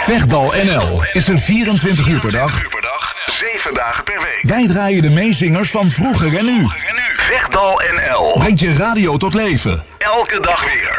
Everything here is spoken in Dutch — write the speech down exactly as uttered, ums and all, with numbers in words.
Vechtdal N L is er vierentwintig uur per dag, zeven dagen per week. Wij draaien de meezingers van vroeger en nu. Vechtdal N L Brengt je radio tot leven. elke dag weer.